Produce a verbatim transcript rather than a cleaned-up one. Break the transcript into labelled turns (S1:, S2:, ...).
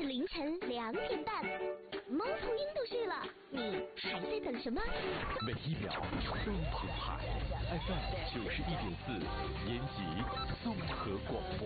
S1: 是凌晨两点半，猫头鹰都睡了，你还在等什么？
S2: 每一秒都澎湃 ，F M 九十一点四，延吉综合广播。